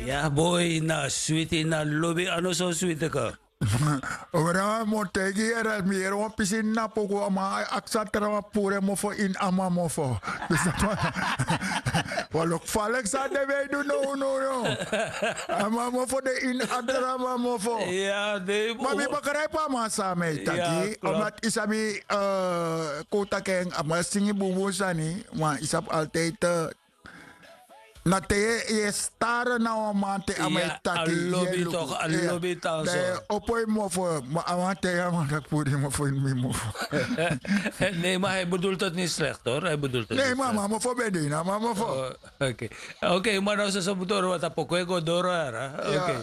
Ja, boy, na sweetie na lobby, ano so sweet ka? Ora mo tegi era mi ero pisin na poco ama aksatra pure mo fo in ama mo fo. Dus dat was. Walok falek sa de we do no. Ama mo fo de in adra ama mo fo. Ja, nee, Maar wie bakkerij pa ma sa me taki. klopt. Omdat isami kota keng ama singi bubu sani. Maar isap altijd na te je staren na o mate amai Ja, taki. al lobby toch, al lobby toch zo. De opoi mo voor, maar amate ya maar dat puri mo voor in mi mo. Nee, maar hij bedoelt het niet slecht hoor. Hij bedoelt het Nee, niet slecht. mama mo voor bedina, mama voor. Oké, maar nou sa motor wat apo kwego doro ara. Ja. Oké.